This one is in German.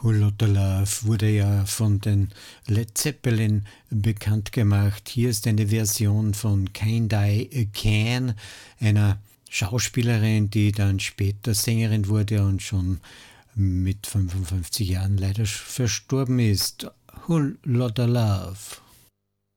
Whole Lotta Love wurde ja von den Led Zeppelin bekannt gemacht. Hier ist eine Version von Kind I Can, einer Schauspielerin, die dann später Sängerin wurde und schon mit 55 Jahren leider verstorben ist. Whole Lotta Love.